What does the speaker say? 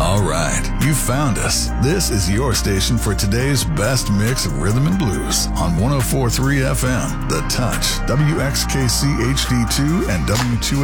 All right, you found us. This is your station for today's best mix of rhythm and blues on 104.3 FM, The Touch, WXKC HD2 and W2